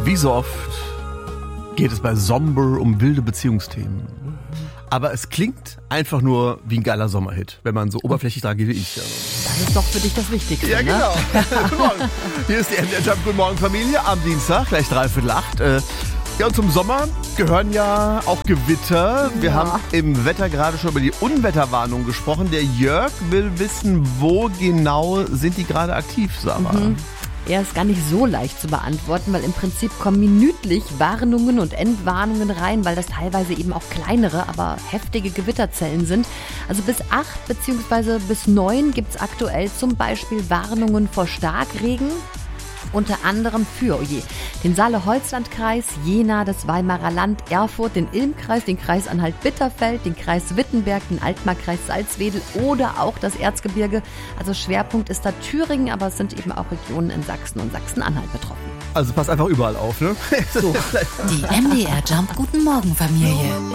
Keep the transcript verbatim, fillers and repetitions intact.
Wie so oft geht es bei Somber um wilde Beziehungsthemen. Aber es klingt einfach nur wie ein geiler Sommerhit, wenn man so oberflächlich dran geht wie ich. Das ist doch für dich das Wichtigste, Ja, genau. Ne? Guten Morgen. Hier ist die M D R Jump Guten Morgen Familie am Dienstag, gleich dreiviertel acht. Ja, und zum Sommer gehören ja auch Gewitter. Wir Ja. haben im Wetter gerade schon über die Unwetterwarnung gesprochen. Der Jörg will wissen, wo genau sind die gerade aktiv, Sarah? Mhm. Er ist gar nicht so leicht zu beantworten, weil im Prinzip kommen minütlich Warnungen und Entwarnungen rein, weil das teilweise eben auch kleinere, aber heftige Gewitterzellen sind. Also bis acht bzw. bis neun gibt es aktuell zum Beispiel Warnungen vor Starkregen. Unter anderem für, oh je, den Saale-Holzland-Kreis, Jena, das Weimarer Land, Erfurt, den Ilm-Kreis, den Kreis Anhalt-Bitterfeld, den Kreis Wittenberg, den Altmark-Kreis Salzwedel oder auch das Erzgebirge. Also Schwerpunkt ist da Thüringen, aber es sind eben auch Regionen in Sachsen und Sachsen-Anhalt betroffen. Also passt einfach überall auf, ne? So. Die M D R Jump Guten Morgen Familie.